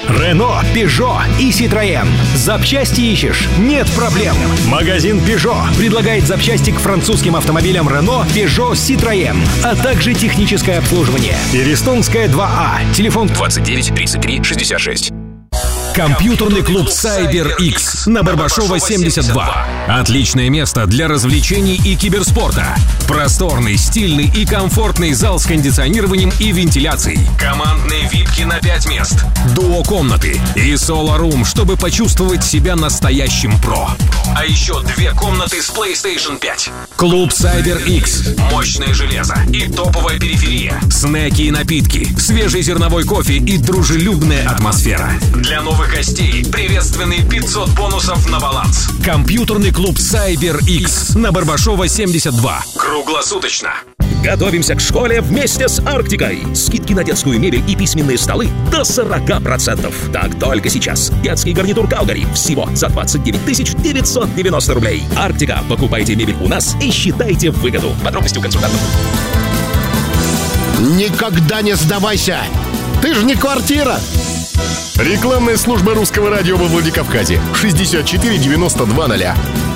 Renault, Peugeot и Citroën. Запчасти ищешь? Нет проблем. Магазин Peugeot предлагает запчасти к французским автомобилям Renault, Peugeot, Citroën, а также техническое обслуживание. Перестонская 2А. Телефон 29 33 66. Компьютерный клуб CyberX на Барбашова 72. Отличное место для развлечений и киберспорта. Просторный, стильный и комфортный зал с кондиционированием и вентиляцией. Командные випки на 5 мест. Дуо-комнаты и соло-рум, чтобы почувствовать себя настоящим про. А еще 2 комнаты с PlayStation 5. Клуб CyberX. Мощное железо и топовая периферия. Снеки и напитки, свежий зерновой кофе и дружелюбная атмосфера. Для новых гостей приветственные 500 бонусов на баланс. Компьютерный клуб CyberX на Барбашова 72. Круглосуточно. Готовимся к школе вместе с Арктикой. Скидки на детскую мебель и письменные столы до 40%. Так только сейчас. Детский гарнитур Calgary всего за 29 990 рублей. Арктика. Покупайте мебель у нас и считайте выгоду. Подробности у консультантов. Никогда не сдавайся! Ты же не квартира! Рекламная служба русского радио во Владикавказе. 64 92 0.